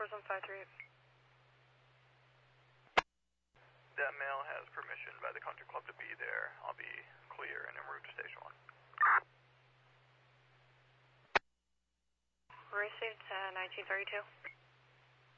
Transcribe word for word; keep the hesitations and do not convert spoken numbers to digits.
one five three eight. That male has permission by the country club to be there. I'll be clear and en route to station one. Received uh, nineteen thirty-two.